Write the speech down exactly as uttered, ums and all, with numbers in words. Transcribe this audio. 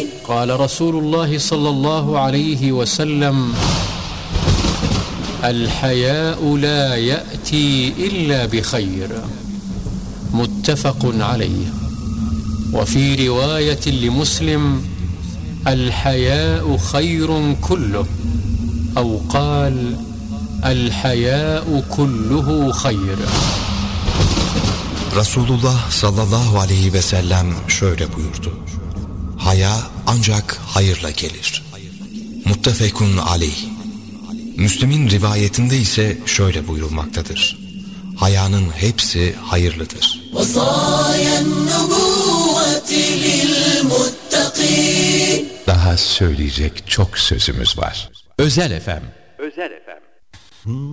قال رسول الله صلى الله عليه وسلم الحياء لا يأتي إلا بخير متفق عليه وفي رواية لمسلم الحياء خير كله أو قال الحياء كله خير. Resulullah sallallahu aleyhi ve sellem şöyle buyurdu: Haya ancak hayırla gelir. Muttefekun aleyh. Müslim'in rivayetinde ise şöyle buyurulmaktadır: Hayanın hepsi hayırlıdır. Daha söyleyecek çok sözümüz var. Özel Efem. Özel Efem.